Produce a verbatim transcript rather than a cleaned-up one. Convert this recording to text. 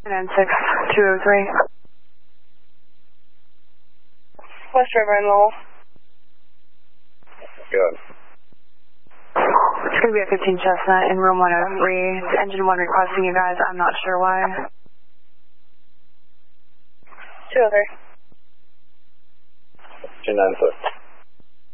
nine six two oh three. West River and Lowell. Good. It's going to be a fifteen Chestnut in room one oh three. It's engine one requesting you guys. I'm not sure why. two oh three. two nine six.